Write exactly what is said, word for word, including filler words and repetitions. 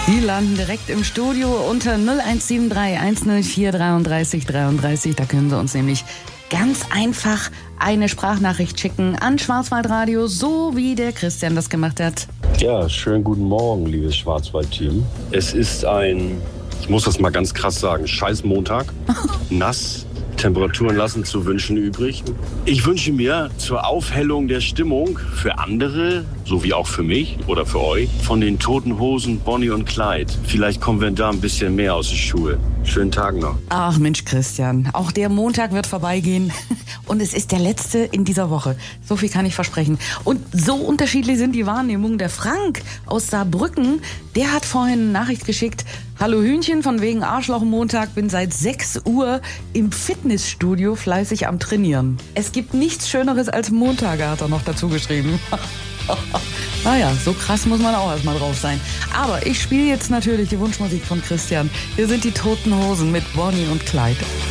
Die landen direkt im Studio unter null eins sieben drei eins null vier dreiunddreißig dreiunddreißig. Da können Sie uns nämlich ganz einfach eine Sprachnachricht schicken an Schwarzwaldradio, so wie der Christian das gemacht hat. Ja, schönen guten Morgen, liebes Schwarzwald-Team. Es ist ein, ich muss das mal ganz krass sagen, scheiß Montag, nass. Temperaturen lassen zu wünschen übrig. Ich wünsche mir zur Aufhellung der Stimmung für andere, sowie auch für mich oder für euch, von den Toten Hosen Bonnie und Clyde. Vielleicht kommen wir da ein bisschen mehr aus der Schuhe. Schönen Tag noch. Ach Mensch, Christian, auch der Montag wird vorbeigehen und es ist der letzte in dieser Woche. So viel kann ich versprechen. Und so unterschiedlich sind die Wahrnehmungen. Der Frank aus Saarbrücken, der hat vorhin eine Nachricht geschickt. Hallo Hühnchen, von wegen Arschloch-Montag, bin seit sechs Uhr im Fitnessstudio fleißig am Trainieren. Es gibt nichts Schöneres als Montage, hat er noch dazu geschrieben. Naja, so krass muss man auch erstmal drauf sein. Aber ich spiele jetzt natürlich die Wunschmusik von Christian. Hier sind die Toten Hosen mit Bonnie und Clyde.